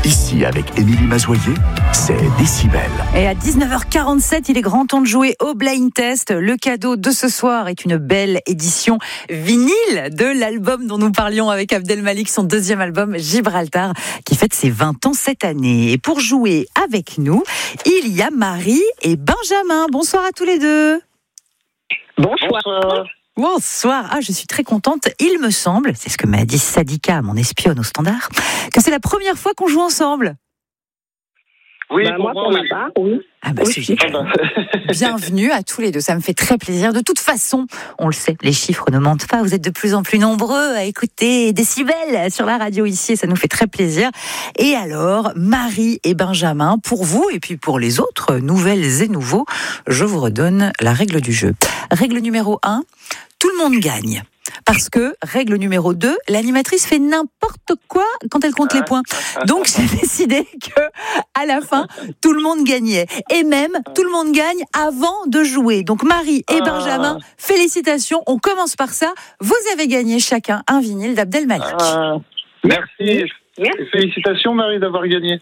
Ici, avec Émilie Mazoyer, c'est Décibel. Et à 19h47, il est grand temps de jouer au Blind Test. Le cadeau de ce soir est une belle édition vinyle de l'album dont nous parlions avec Abdelmalik, son deuxième album Gibraltar, qui fête ses 20 ans cette année. Et pour jouer avec nous, il y a Marie et Benjamin. Bonsoir à tous les deux. Bonsoir. Bonsoir. Ah, je suis très contente. Il me semble, c'est ce que m'a dit Sadika, mon espionne au standard, que c'est la première fois qu'on joue ensemble. Oui, moi, pour ma part, oui. Ah bah, c'est génial. Bienvenue à tous les deux, ça me fait très plaisir. De toute façon, on le sait, les chiffres ne mentent pas. Vous êtes de plus en plus nombreux à écouter Décibel sur la radio ici et ça nous fait très plaisir. Et alors, Marie et Benjamin, pour vous et puis pour les autres, nouvelles et nouveaux, je vous redonne la règle du jeu. Règle numéro 1, tout le monde gagne. Parce que, règle numéro 2, l'animatrice fait n'importe quoi quand elle compte les points. Donc, j'ai décidé que, à la fin, tout le monde gagnait. Et même, tout le monde gagne avant de jouer. Donc, Marie et Benjamin, félicitations. On commence par ça. Vous avez gagné chacun un vinyle d'Abdelmalik. Merci. Et félicitations, Marie, d'avoir gagné.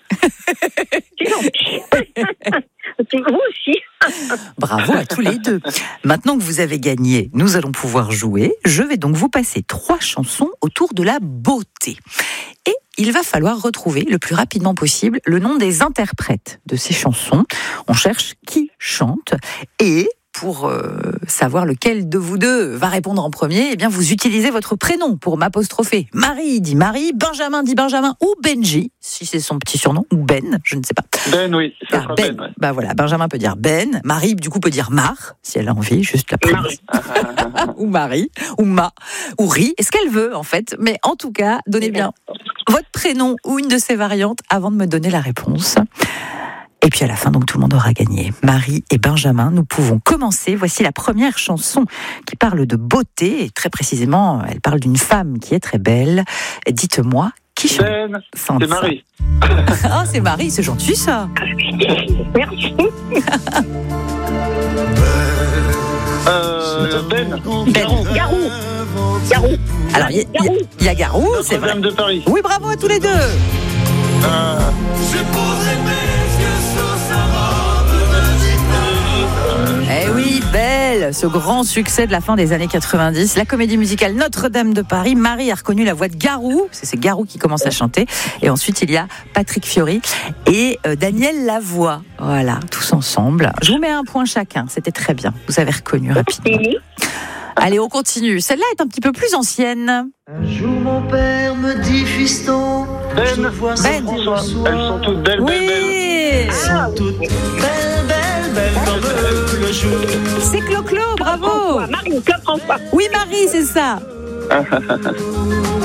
Vous aussi. Bravo à tous les deux. Maintenant que vous avez gagné, nous allons pouvoir jouer. Je vais donc vous passer 3 chansons autour de la beauté. Et il va falloir retrouver le plus rapidement possible le nom des interprètes de ces chansons. On cherche qui chante et pour savoir lequel de vous deux va répondre en premier, eh bien vous utilisez votre prénom pour m'apostropher. Marie dit Marie, Benjamin dit Benjamin ou Benji, si c'est son petit surnom, ou Ben, je ne sais pas. Ben, oui. Ça sera Ben. ouais. Bah voilà, Benjamin peut dire Ben, Marie du coup peut dire Mar, si elle a envie, juste la prémisse. Ou Marie, ou Ma, ou Ri, est-ce qu'elle veut en fait. Mais en tout cas, donnez bien votre prénom ou une de ces variantes avant de me donner la réponse. Et puis à la fin, donc tout le monde aura gagné. Marie et Benjamin, nous pouvons commencer. Voici la première chanson qui parle de beauté. Et très précisément, elle parle d'une femme qui est très belle. Dites-moi, qui chante Ben, sans c'est ça. Marie. Ah, c'est Marie, c'est gentil ça. Merci. Ben. Garou. Alors, il y a Garou, c'est vrai. Notre-Dame de Paris. Oui, bravo à tous les deux. Eh oui, Belle, ce grand succès de la fin des années 90, la comédie musicale Notre-Dame de Paris. Marie a reconnu la voix de Garou, c'est Garou qui commence à chanter. Et ensuite, il y a Patrick Fiori et Daniel Lavoie. Voilà, tous ensemble. Je vous mets un point chacun, c'était très bien. Vous avez reconnu rapidement. Allez, on continue. Celle-là est un petit peu plus ancienne. Un jour mon père me dit fiston, Ben. je vois Ben. François. Elles sont toutes belles, Oui, elles sont toutes belles comme le jour. c'est Clo-Clo, bravo. Marie, Claude François. Oui, Marie, c'est ça.